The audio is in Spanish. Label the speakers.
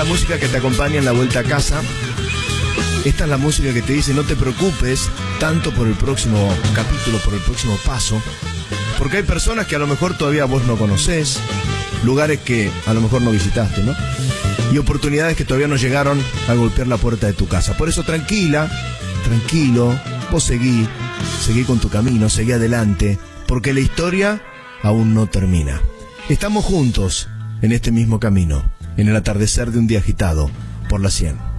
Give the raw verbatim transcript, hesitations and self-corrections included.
Speaker 1: la música que te acompaña en la vuelta a casa. Esta es la música que te dice no te preocupes tanto por el próximo capítulo, por el próximo paso, porque hay personas que a lo mejor todavía vos no conocés, lugares que a lo mejor no visitaste, ¿no? Y oportunidades que todavía no llegaron a golpear la puerta de tu casa. Por eso tranquila, tranquilo, vos seguí, seguí con tu camino, seguí adelante, porque la historia aún no termina. Estamos juntos en este mismo camino, en el atardecer de un día agitado por la cien.